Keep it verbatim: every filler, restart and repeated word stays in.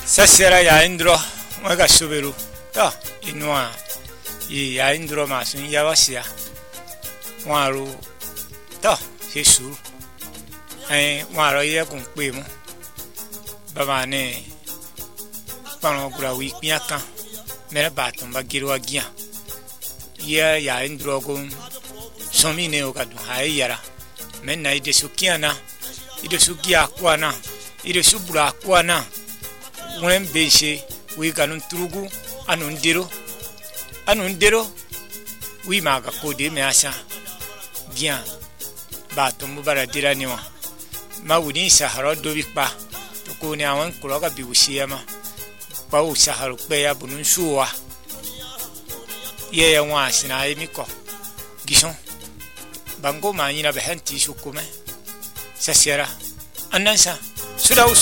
Sasera ya indro waga suberu to inwa yi ya indro masun ya wasia waru to Jesu eh waro ye kun pe mu baba ne pano gura wi piaka mera batum ba girwa gia ya ya indro gon somi ne o kadu hai yara menna ide sukiana ide sukia kwana ide subura kwana wen benche wi kanun turugu anun dero anun dero wi maga kode me asa gia batum bara dira niwa ma wuni sahara do bi pa to ko ni awon kuro ga bi wusiya ma pa o sahara pe ya bunun suwa ye ya wa sina e mi ko gison bango ma yina be hanti su kuma sasera anansa suda